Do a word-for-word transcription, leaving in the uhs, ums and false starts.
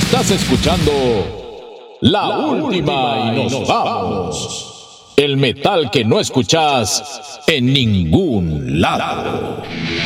Estás escuchando La Última y nos vamos. El metal que no escuchas en ningún lado.